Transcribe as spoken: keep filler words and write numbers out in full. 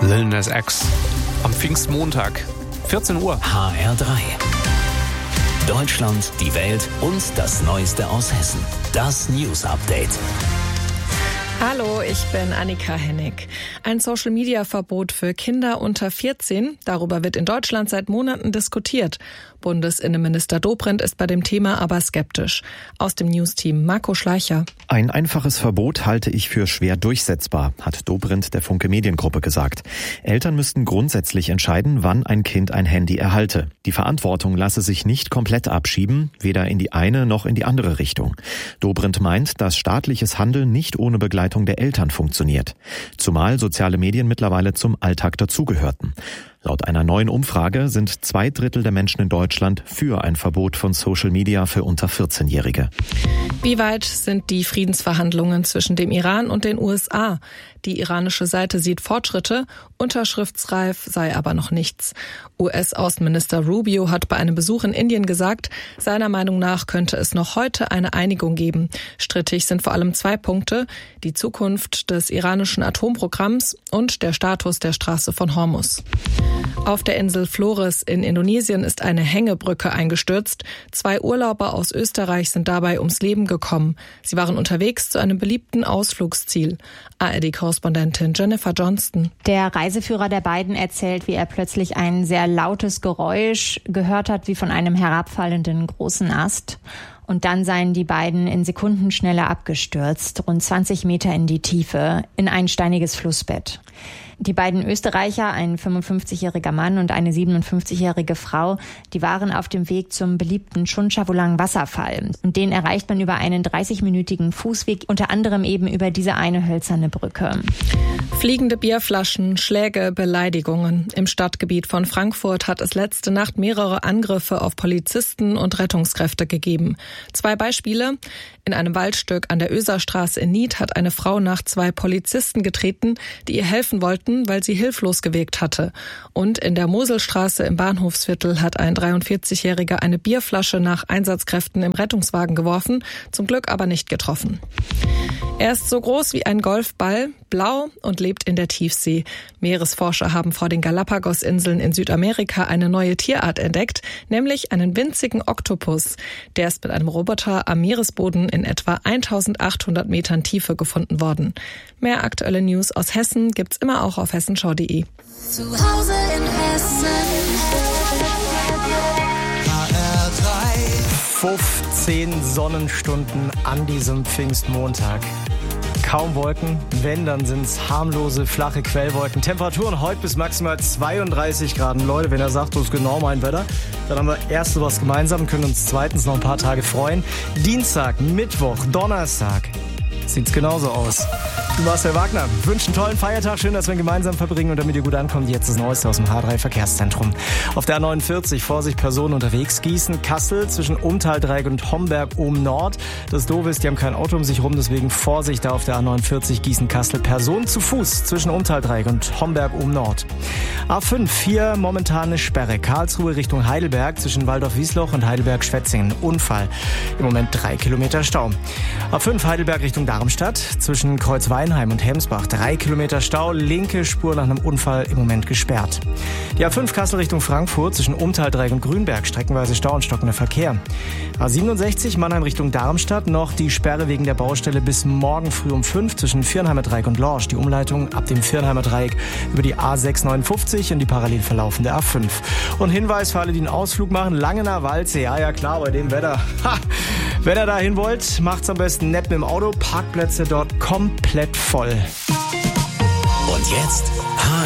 Lil Nas X am Pfingstmontag, vierzehn Uhr. H R drei. Deutschland, die Welt und das Neueste aus Hessen. Das News Update. Hallo, ich bin Annika Hennig. Ein Social-Media-Verbot für Kinder unter vierzehn, darüber wird in Deutschland seit Monaten diskutiert. Bundesinnenminister Dobrindt ist bei dem Thema aber skeptisch. Aus dem News-Team Marco Schleicher. Ein einfaches Verbot halte ich für schwer durchsetzbar, hat Dobrindt der Funke Mediengruppe gesagt. Eltern müssten grundsätzlich entscheiden, wann ein Kind ein Handy erhalte. Die Verantwortung lasse sich nicht komplett abschieben, weder in die eine noch in die andere Richtung. Dobrindt meint, dass staatliches Handeln nicht ohne Begleitung der Eltern funktioniert. Zumal soziale Medien mittlerweile zum Alltag dazugehörten. Laut einer neuen Umfrage sind zwei Drittel der Menschen in Deutschland für ein Verbot von Social Media für unter vierzehn-Jährige. Wie weit sind die Friedensverhandlungen zwischen dem Iran und den U S A? Die iranische Seite sieht Fortschritte, unterschriftsreif sei aber noch nichts. U S-Außenminister Rubio hat bei einem Besuch in Indien gesagt, seiner Meinung nach könnte es noch heute eine Einigung geben. Strittig sind vor allem zwei Punkte: die Zukunft des iranischen Atomprogramms und der Status der Straße von Hormuz. Auf der Insel Flores in Indonesien ist eine Hängebrücke eingestürzt. Zwei Urlauber aus Österreich sind dabei ums Leben gekommen. Sie waren unterwegs zu einem beliebten Ausflugsziel. A R D-Korrespondentin Jennifer Johnston. Der Reiseführer der beiden erzählt, wie er plötzlich ein sehr lautes Geräusch gehört hat, wie von einem herabfallenden großen Ast. Und dann seien die beiden in Sekundenschnelle abgestürzt, rund zwanzig Meter in die Tiefe, in ein steiniges Flussbett. Die beiden Österreicher, ein fünfundfünfzigjähriger Mann und eine siebenundfünfzigjährige Frau, die waren auf dem Weg zum beliebten Chunchavulang-Wasserfall. Und den erreicht man über einen dreißigminütigen Fußweg, unter anderem eben über diese eine hölzerne Brücke. Fliegende Bierflaschen, Schläge, Beleidigungen. Im Stadtgebiet von Frankfurt hat es letzte Nacht mehrere Angriffe auf Polizisten und Rettungskräfte gegeben. Zwei Beispiele. In einem Waldstück an der Oeserstraße in Nied hat eine Frau nach zwei Polizisten getreten, die ihr helfen wollten, weil sie hilflos gewirkt hatte. Und in der Moselstraße im Bahnhofsviertel hat ein dreiundvierzigjähriger eine Bierflasche nach Einsatzkräften im Rettungswagen geworfen, zum Glück aber nicht getroffen. Er ist so groß wie ein Golfball, blau und lebt in der Tiefsee. Meeresforscher haben vor den Galapagos-Inseln in Südamerika eine neue Tierart entdeckt, nämlich einen winzigen Oktopus. Der ist mit einem Roboter am Meeresboden in etwa eintausendachthundert Metern Tiefe gefunden worden. Mehr aktuelle News aus Hessen gibt's immer auch auf hessenschau punkt de. Zu Hause in Hessen. H R drei. fünfzehn Sonnenstunden an diesem Pfingstmontag. Kaum Wolken, wenn, dann sind es harmlose, flache Quellwolken. Temperaturen heute bis maximal zweiunddreißig Grad. Leute, wenn er sagt, das ist genau mein Wetter, dann haben wir erstens was gemeinsam, können uns zweitens noch ein paar Tage freuen. Dienstag, Mittwoch, Donnerstag sieht's genauso aus. Du warst Herr Wagner. Wünsche einen tollen Feiertag. Schön, dass wir ihn gemeinsam verbringen. Und damit ihr gut ankommt, jetzt das Neueste aus dem H drei Verkehrszentrum. Auf der A neunundvierzig, Vorsicht, Personen unterwegs. Gießen, Kassel, zwischen Umtaldreieck und Homberg oben Nord. Das Doofe ist, die haben kein Auto um sich rum, deswegen Vorsicht da auf der A neunundvierzig, Gießen, Kassel. Personen zu Fuß zwischen Umtaldreieck und Homberg oben Nord. A fünf, hier momentane Sperre. Karlsruhe Richtung Heidelberg, zwischen Waldorf-Wiesloch und Heidelberg-Schwetzingen. Unfall. Im Moment drei Kilometer Stau. A fünf, Heidelberg Richtung Darmstadt, zwischen Kreuzweinheim und Hemsbach. Drei Kilometer Stau, linke Spur nach einem Unfall im Moment gesperrt. Die A fünf Kassel Richtung Frankfurt, zwischen Umtaldreieck und Grünberg. Streckenweise Stau und stockender Verkehr. A siebenundsechzig, Mannheim Richtung Darmstadt. Noch die Sperre wegen der Baustelle bis morgen früh um fünf zwischen Viernheimer Dreieck und Lorsch. Die Umleitung ab dem Viernheimer Dreieck über die A sechshundertneunundfünfzig und die parallel verlaufende A fünf. Und Hinweis für alle, die einen Ausflug machen. Langener Waldsee. Ja, ja klar, bei dem Wetter. Ha. Wenn ihr dahin wollt, macht's am besten nett mit dem Auto. Parkplätze dort komplett voll. Und jetzt H